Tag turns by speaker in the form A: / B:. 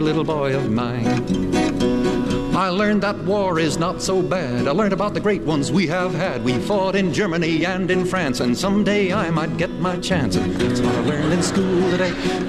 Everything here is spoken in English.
A: little boy of mine. I learned that war is not so bad. I learned about the great ones we have had. We fought in Germany and in France, and someday I might get my chance. And that's what I learned in school today.